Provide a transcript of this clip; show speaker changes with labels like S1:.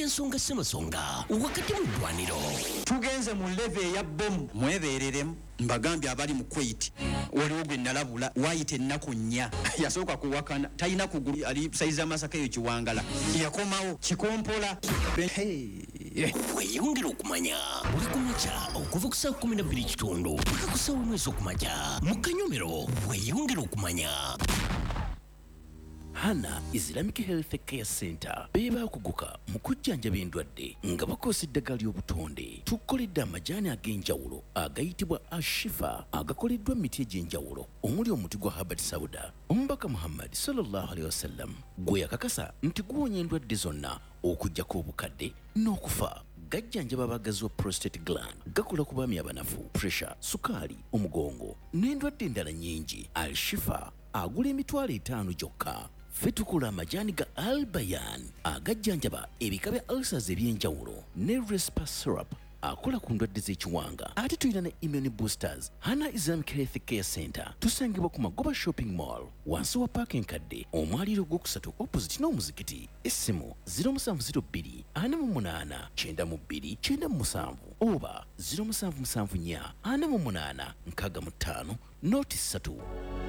S1: Nansonga Semasonga wakati mu ddwaniro.
S2: Tugenze mu level ya bomu mwebereremu mbagambye abali mu Kuwait waliwo gwe nalabula wayite ennaku nnya yasooka kuwakana talina kugulu ali saiza masaka eyo kiwangala yakomawo kikompola.
S1: Weeyongera okumanya buli kumakya okuva ku saa 12 paka ku saa 1 ez'okumakya mu Kanyomero. Weeyongera okumanya Hana Islamic Health Care Center beba kuguka mu kujjanjaba endwadde nga bakozesa eddagala ly'obutonde. Tukoledde amajaani ag'enjawulo agayitibwa Ashifa agakoleddwa emiti egy'enjawulo omuli omuti gwa Habat Sauda. Omubaka Muhammad sallallahu alaihi wasallam gwe yakakasa nti guwonya endwadde zonna okuggyako obukadde n'okufa. Gajjanjaba abagazi wa prostate gland, gakola ku baami abanafu, pressure, sukaali, omugongo n'endwadde endala nnyingi. Al-Shifa agula $5 gyokka. Ffe tukola amajaani ga Al-Bayan agajjanjaba ebika bya ulcers eby'enjawulo ne Respa syrup akola ku ndwadde z'ekiwanga. Ate tulina ne immune boosters. Hana Islamic Health Care Center tusangibwa ku Magoba Shopping Mall wansi wa parking kadde omwaliro gw'okusatu opposite n'omuzikiti. Essimu 0702 48 92 97 oba 0774 48 65 noti 3.